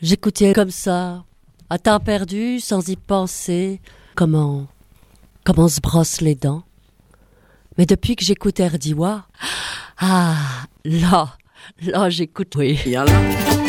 j'écoutais comme ça, à temps perdu, sans y penser, comment on se brosse les dents. Mais depuis que j'écoute Erdiwa, là, j'écoute, oui. Yalla.